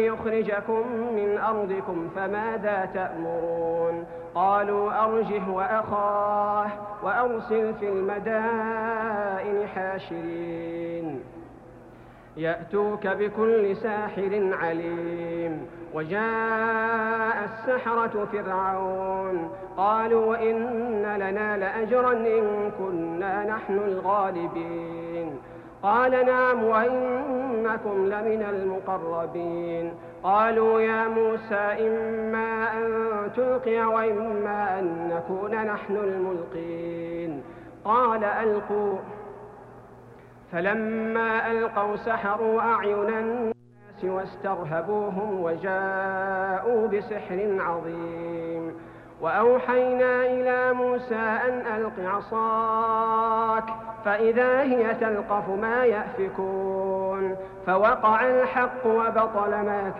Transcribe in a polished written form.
يخرجكم من أرضكم فماذا تأمرون؟ قالوا أرجه وأخاه وأرسل في المدائن حاشرين يأتوك بكل ساحر عليم. وجاء السحرة فرعون قالوا إن لنا لأجرا إن كنا نحن الغالبين. قال نعم وإنكم لمن المقربين. قالوا يا موسى إما أن تلقي وإما أن نكون نحن الملقين. قال ألقوا. فلما ألقوا سحروا أعين الناس واسترهبوهم وجاءوا بسحر عظيم. وأوحينا إلى موسى أن ألق عصاك فإذا هي تلقف ما يأفكون. فوقع الحق وبطل ما